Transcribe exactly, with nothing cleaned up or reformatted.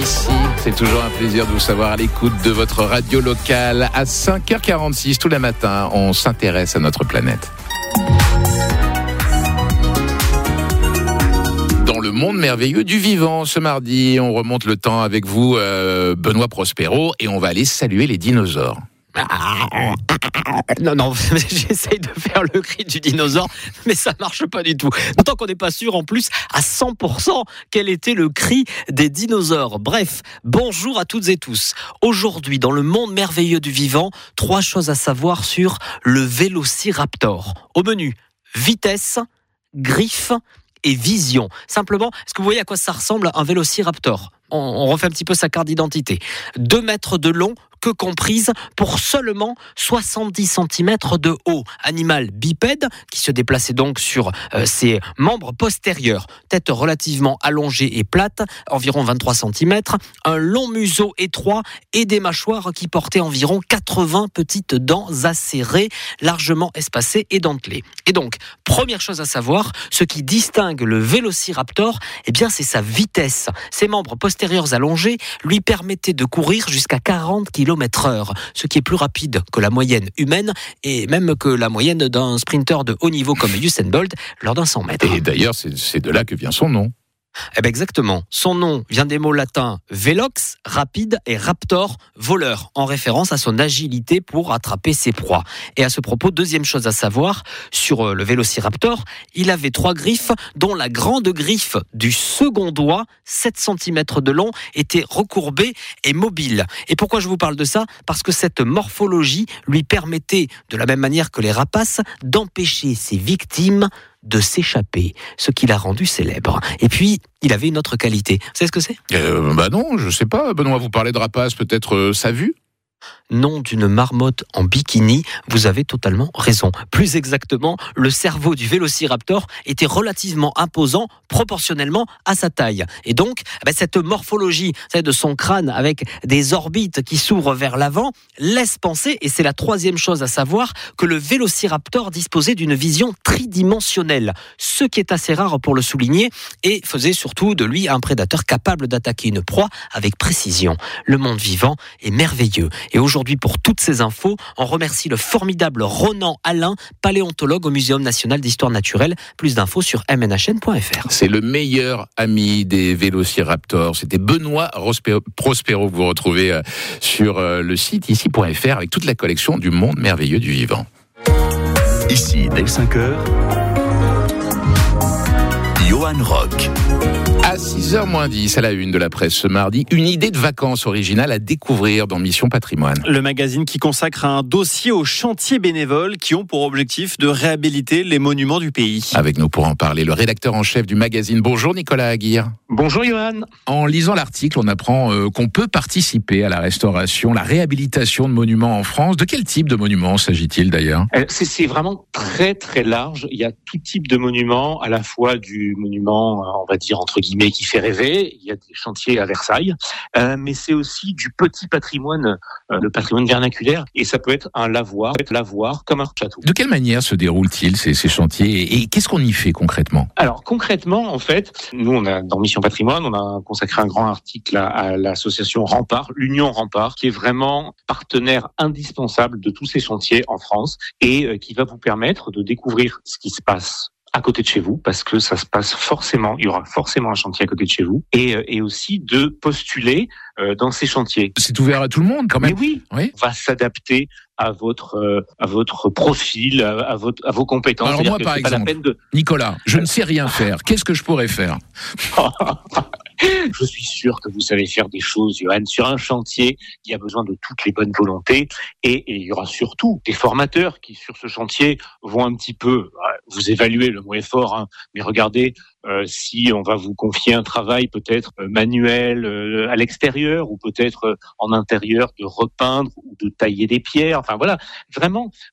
Merci, c'est toujours un plaisir de vous savoir à l'écoute de votre radio locale. À cinq heures quarante-six tous les matins, on s'intéresse à notre planète. Dans le monde merveilleux du vivant, ce mardi, on remonte le temps avec vous, euh, Benoît Prospero, et on va aller saluer les dinosaures. Non, non, j'essaye de faire le cri du dinosaure, mais ça marche pas du tout. D'autant qu'on n'est pas sûr, en plus, à cent pour cent, quel était le cri des dinosaures. Bref, bonjour à toutes et tous. Aujourd'hui, dans le monde merveilleux du vivant, trois choses à savoir sur le vélociraptor. Au menu, vitesse, griffes et vision. Simplement, est-ce que vous voyez à quoi ça ressemble un vélociraptor ? on, on refait un petit peu sa carte d'identité. Deux mètres de long, queue comprise, pour seulement soixante-dix centimètres de haut. Animal bipède, qui se déplaçait donc sur euh, ses membres postérieurs. Tête relativement allongée et plate, environ vingt-trois centimètres. Un long museau étroit et des mâchoires qui portaient environ quatre-vingts petites dents acérées, largement espacées et dentelées. Et donc, première chose à savoir, ce qui distingue le vélociraptor, eh bien, c'est sa vitesse. Ses membres postérieurs allongés lui permettaient de courir jusqu'à quarante kilomètres heure, ce qui est plus rapide que la moyenne humaine et même que la moyenne d'un sprinter de haut niveau comme Usain Bolt lors d'un cent mètres. Et d'ailleurs, c'est, c'est de là que vient son nom. Eh ben exactement. Son nom vient des mots latins velox, rapide, et raptor, voleur, en référence à son agilité pour attraper ses proies. Et à ce propos, deuxième chose à savoir, sur le vélociraptor, il avait trois griffes, dont la grande griffe du second doigt, sept centimètres de long, était recourbée et mobile. Et pourquoi je vous parle de ça ? Parce que cette morphologie lui permettait, de la même manière que les rapaces, d'empêcher ses victimes de s'échapper, ce qui l'a rendu célèbre. Et puis, il avait une autre qualité. Vous savez ce que c'est ? euh, Bah non, je sais pas. Benoît, vous parlez de rapace, peut-être euh, sa vue ? Nom d'une marmotte en bikini, vous avez totalement raison. Plus exactement, le cerveau du vélociraptor était relativement imposant proportionnellement à sa taille. Et donc, ben, cette morphologie de son crâne avec des orbites qui s'ouvrent vers l'avant laisse penser, et c'est la troisième chose à savoir, que le vélociraptor disposait d'une vision tridimensionnelle, ce qui est assez rare pour le souligner et faisait surtout de lui un prédateur capable d'attaquer une proie avec précision. Le monde vivant est merveilleux. Et aujourd'hui, pour toutes ces infos, on remercie le formidable Ronan Alain, paléontologue au Muséum national d'histoire naturelle. Plus d'infos sur m n h n point f r. C'est le meilleur ami des vélociraptors. C'était Benoît Prospero que vous retrouvez sur le site ici point f r avec toute la collection du monde merveilleux du vivant. Ici, dès cinq heures, Johan Rock. À six heures moins dix, à la une de la presse ce mardi, une idée de vacances originale à découvrir dans Mission Patrimoine. Le magazine qui consacre un dossier aux chantiers bénévoles qui ont pour objectif de réhabiliter les monuments du pays. Avec nous pour en parler, le rédacteur en chef du magazine. Bonjour Nicolas Aguirre. Bonjour Johan. En lisant l'article, on apprend euh, qu'on peut participer à la restauration, la réhabilitation de monuments en France. De quel type de monuments s'agit-il d'ailleurs ? c'est, c'est vraiment très très large. Il y a tout type de monuments, à la fois du monument, on va dire entre guillemets, qui fait rêver. Il y a des chantiers à Versailles, euh, mais c'est aussi du petit patrimoine, euh, le patrimoine vernaculaire, et ça peut être un lavoir, peut être lavoir comme un château. De quelle manière se déroulent-ils ces, ces chantiers et, et qu'est-ce qu'on y fait concrètement ? Alors concrètement, en fait, nous on a dans Mission Patrimoine, on a consacré un grand article à, à l'association Rempart, l'Union Rempart, qui est vraiment partenaire indispensable de tous ces chantiers en France et euh, qui va vous permettre de découvrir ce qui se passe à côté de chez vous, parce que ça se passe forcément, il y aura forcément un chantier à côté de chez vous, et, et aussi de postuler euh, dans ces chantiers. C'est ouvert à tout le monde quand même. Mais oui, oui. On va s'adapter à votre euh, à votre profil, à, à votre à vos compétences. Alors moi, par exemple, de... Nicolas, je ne sais rien faire. Qu'est-ce que je pourrais faire ? Je suis sûr que vous savez faire des choses, Johan. Sur un chantier, il y a besoin de toutes les bonnes volontés et, et il y aura surtout des formateurs qui, sur ce chantier, vont un petit peu vous évaluer, le mot est fort, hein, mais regardez euh, si on va vous confier un travail peut-être euh, manuel euh, à l'extérieur ou peut-être euh, en intérieur de repeindre ou de tailler des pierres. Enfin voilà, vraiment,